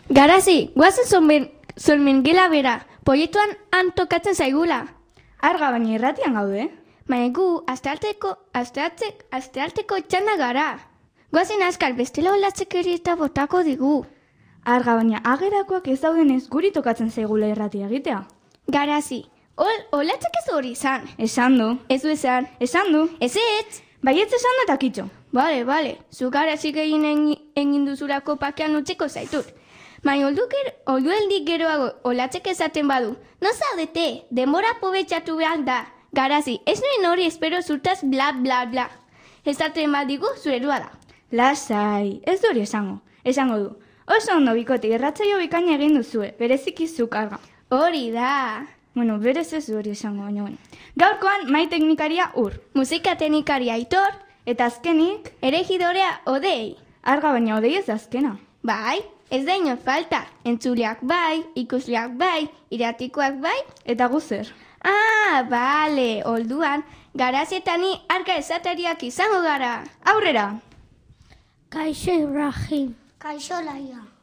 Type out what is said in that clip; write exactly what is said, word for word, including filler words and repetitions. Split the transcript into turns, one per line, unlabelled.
Garazi, guazen zonmen gela bera, proiektuan han tokatzen zaigula.
Arga baina irratian gaude.
Baina gu, astearteko, asteartek, astearteko txanda gara. Guazen askar, bestela olatzek eta botako digu.
Arga baina agerakoak ez daudenez guri tokatzen zaigula irratia egitea.
Garazi, ol, olatzek ez hori izan.
Esan du.
Ez du esan.
Esan du.
Ez ez.
Baietz esan du eta kitxo.
Bale, bale, zu garazik egin egin duzurako pakean utziko zaitut. Baina oldueldik geroago olatzek esaten badu. No zaudete, denbora pobetxatu behar da. Garazi, ez nuen hori espero zurtaz bla bla bla. Esaten badigu zurerua da.
Lasai, ez du hori esango. Esango du. Oso ondo bikote irratzaio bikaina egin duzue, bereziki zuk Arga.
Hori da.
Bueno, berez ez du hori esango, baina bueno. Gaurkoan mai teknikaria Ur.
Musika teknikaria Aitor.
Eta azkenik,
eregidorea Odei.
Arga baina Odei ez da azkena.
Bai, ez da inor falta. Entzuleak bai, ikusleak bai, iratikoak bai.
Eta guzer.
Ah, bale, olduan, garazietani arka esatariak izango gara.
Aurrera!
Kaixo Ibrahim. Kaixo Laia.